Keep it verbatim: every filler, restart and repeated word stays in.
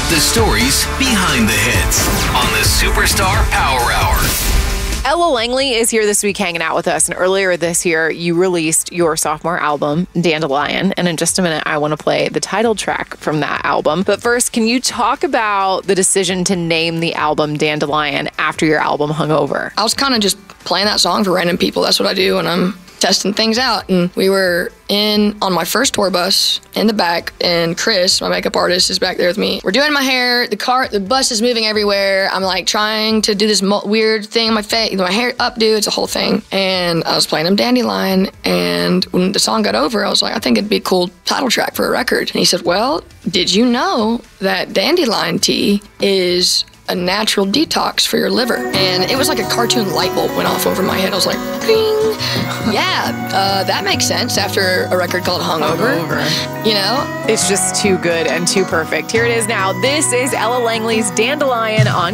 The stories behind the hits on the Superstar Power Hour. Ella Langley is here this week hanging out with us. And earlier this year, you released your sophomore album, Dandelion. And in just a minute, I want to play the title track from that album. But first, can you talk about the decision to name the album Dandelion after your album Hungover? I was kind of just playing that song for random people. That's what I do when I'm testing things out. And we were in on my first tour bus in the back, and Chris, my makeup artist, is back there with me. We're doing my hair. The car, the bus is moving everywhere. I'm like trying to do this mo- weird thing in my face, my hair updo. It's a whole thing. And I was playing him Dandelion. And when the song got over, I was like, I think it'd be a cool title track for a record. And he said, well, did you know that dandelion tea is a natural detox for your liver? And it was like a cartoon light bulb went off over my head. I was like, ding. Yeah, uh, that makes sense after a record called Hungover. Hungover. You know? It's just too good and too perfect. Here it is now. This is Ella Langley's Dandelion on